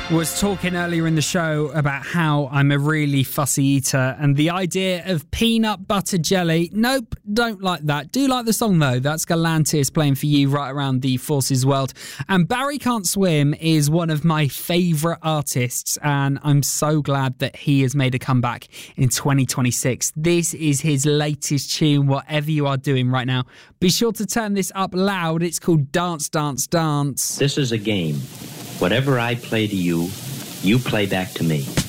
Was talking earlier in the show about how I'm a really fussy eater and the idea of peanut butter jelly. Nope, don't like that. Do like the song though. That's Galantis playing for you right around the Forces world. And Barry Can't Swim is one of my favourite artists, and I'm so glad that he has made a comeback in 2026. This is his latest tune, whatever you are doing right now. Be sure to turn this up loud. It's called Dance, Dance, Dance. This is a game. Whatever I play to you, you play back to me.